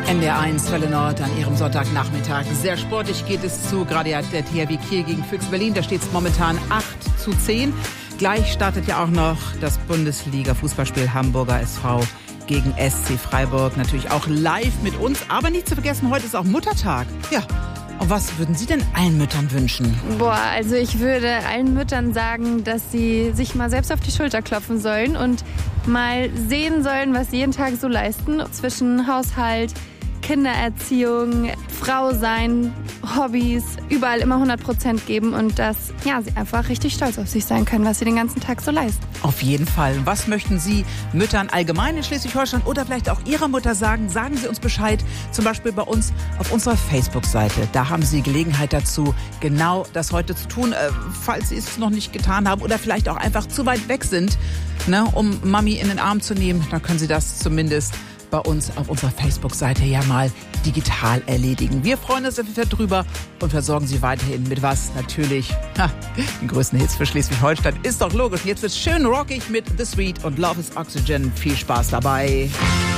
NDR1 Welle Nord an Ihrem Sonntagnachmittag. Sehr sportlich geht es zu. Gerade hat der THW Kiel gegen Füchs Berlin. Da steht es momentan 8:10. Gleich startet ja auch noch das Bundesliga-Fußballspiel Hamburger SV gegen SC Freiburg. Natürlich auch live mit uns. Aber nicht zu vergessen, heute ist auch Muttertag. Ja. Und was würden Sie denn allen Müttern wünschen? Also ich würde allen Müttern sagen, dass sie sich mal selbst auf die Schulter klopfen sollen und mal sehen sollen, was sie jeden Tag so leisten. Zwischen Haushalt, Kindererziehung, Frau sein, Hobbys, überall immer 100% geben und dass sie einfach richtig stolz auf sich sein können, was sie den ganzen Tag so leisten. Auf jeden Fall. Was möchten Sie Müttern allgemein in Schleswig-Holstein oder vielleicht auch Ihrer Mutter sagen? Sagen Sie uns Bescheid, zum Beispiel bei uns auf unserer Facebook-Seite. Da haben Sie Gelegenheit dazu, genau das heute zu tun, falls Sie es noch nicht getan haben oder vielleicht auch einfach zu weit weg sind, um Mami in den Arm zu nehmen. Dann können Sie das zumindest bei uns auf unserer Facebook-Seite ja mal digital erledigen. Wir freuen uns darüber und versorgen Sie weiterhin mit was? Natürlich den größten Hits für Schleswig-Holstein. Ist doch logisch. Jetzt wird's schön rockig mit The Sweet und Love is Oxygen. Viel Spaß dabei.